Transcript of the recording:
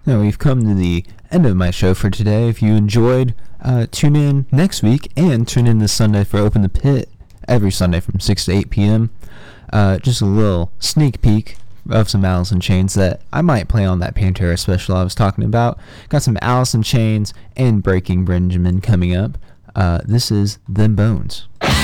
Now we've come to the end of my show for today. If you enjoyed, tune in next week and tune in this Sunday for Open the Pit every Sunday from 6 to 8 p.m. Just a little sneak peek of some Alice in Chains that I might play on that Pantera special I was talking about. Got some Alice in Chains and Breaking Benjamin coming up. This is Them Bones.